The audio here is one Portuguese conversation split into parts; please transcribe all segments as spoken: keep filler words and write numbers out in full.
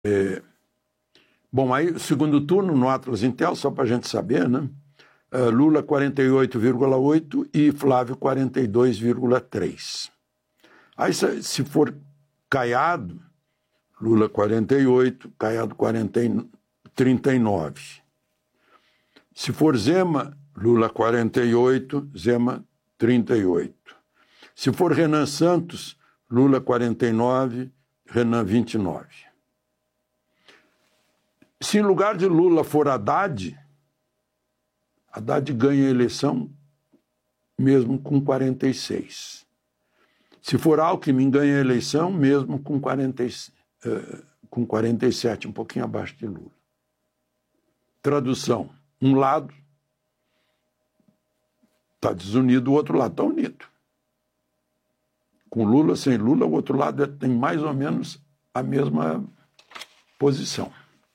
É, bom, aí, segundo turno no Atlas Intel, só para a gente saber, né? Uh, Lula quarenta e oito vírgula oito e Flávio quarenta e dois vírgula três. Aí, se, se for Caiado, Lula quarenta e oito, Caiado quarenta e, trinta e nove. Se for Zema, Lula quarenta e oito, Zema trinta e oito. Se for Renan Santos, Lula quarenta e nove, Renan vinte e nove. Se em lugar de Lula for Haddad, Haddad ganha a eleição mesmo com quarenta e seis. Se for Alckmin, ganha a eleição mesmo com, quarenta, uh, com quarenta e sete, um pouquinho abaixo de Lula. Tradução: um lado está desunido, o outro lado está unido. Com Lula, sem Lula, o outro lado tem mais ou menos a mesma posição.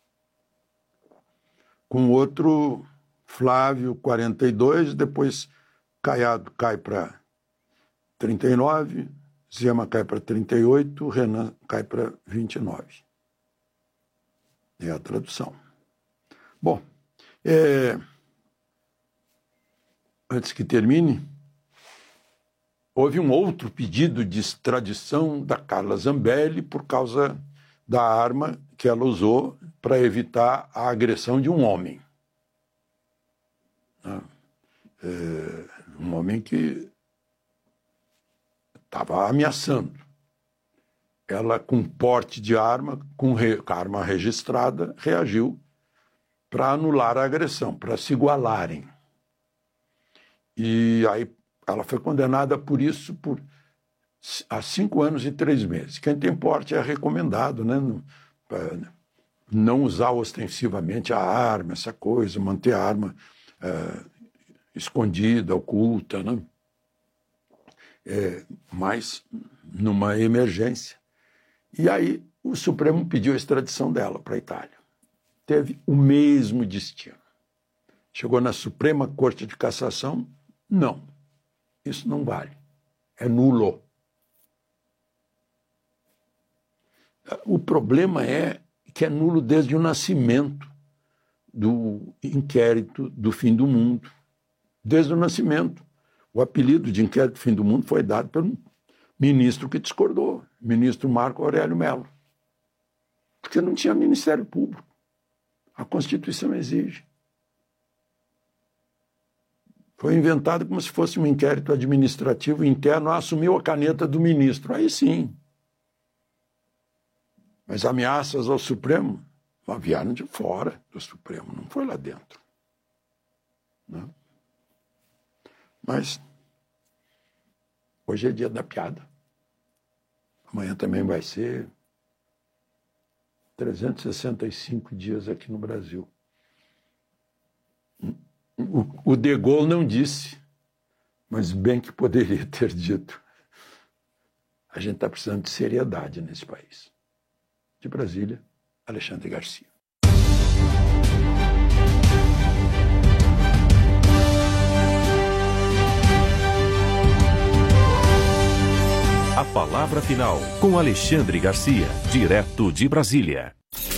Com o outro, Flávio, quarenta e dois, depois Caiado cai para trinta e nove, Zema cai para trinta e oito, Renan cai para vinte e nove. É a tradução. Bom, é... antes que termine, houve um outro pedido de extradição da Carla Zambelli por causa da arma que ela usou para evitar a agressão de um homem. É, um homem que estava ameaçando. Ela, com porte de arma, com re, arma registrada, reagiu para anular a agressão, para se igualarem. E aí ela foi condenada por isso por a cinco anos e três meses. Quem tem porte é recomendado, né? Não, não usar ostensivamente a arma, essa coisa, manter a arma é, escondida, oculta, né? É, mas numa emergência. E aí o Supremo pediu a extradição dela para a Itália. Teve o mesmo destino. Chegou na Suprema Corte de Cassação, não, isso não vale, é nulo. O problema é que é nulo desde o nascimento do inquérito do fim do mundo. Desde o nascimento. O apelido de inquérito do fim do mundo foi dado pelo ministro que discordou, ministro Marco Aurélio Mello. Porque não tinha Ministério Público. A Constituição exige. Foi inventado como se fosse um inquérito administrativo interno, assumiu a caneta do ministro. Aí sim. Mas ameaças ao Supremo vieram de fora do Supremo, não foi lá dentro. Não. Mas hoje é dia da piada. Amanhã também vai ser trezentos e sessenta e cinco dias aqui no Brasil. O, o De Gaulle não disse, mas bem que poderia ter dito. A gente está precisando de seriedade nesse país. De Brasília, Alexandre Garcia. A palavra final com Alexandre Garcia, direto de Brasília.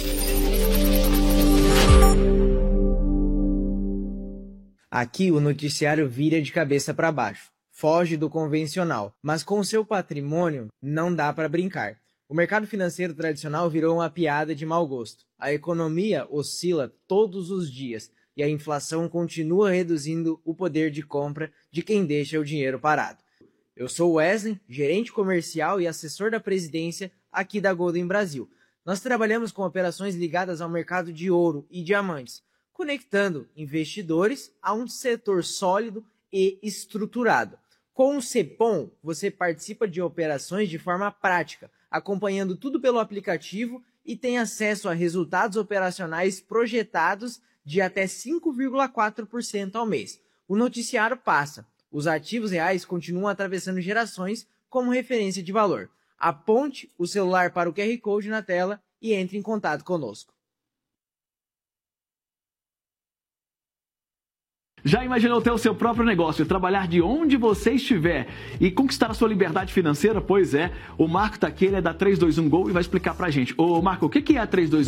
Aqui o noticiário vira de cabeça para baixo, foge do convencional, mas com seu patrimônio não dá para brincar. O mercado financeiro tradicional virou uma piada de mau gosto. A economia oscila todos os dias e a inflação continua reduzindo o poder de compra de quem deixa o dinheiro parado. Eu sou Wesley, gerente comercial e assessor da presidência aqui da Golden Brasil. Nós trabalhamos com operações ligadas ao mercado de ouro e diamantes, conectando investidores a um setor sólido e estruturado. Com o Cepom, você participa de operações de forma prática, acompanhando tudo pelo aplicativo e tem acesso a resultados operacionais projetados de até cinco vírgula quatro por cento ao mês. O noticiário passa. Os ativos reais continuam atravessando gerações como referência de valor. Aponte o celular para o Q R Code na tela e entre em contato conosco. Já imaginou ter o seu próprio negócio, trabalhar de onde você estiver e conquistar a sua liberdade financeira? Pois é, o Marco tá aqui, ele é da três dois um Gol e vai explicar pra gente. Ô Marco, o que é a três dois um?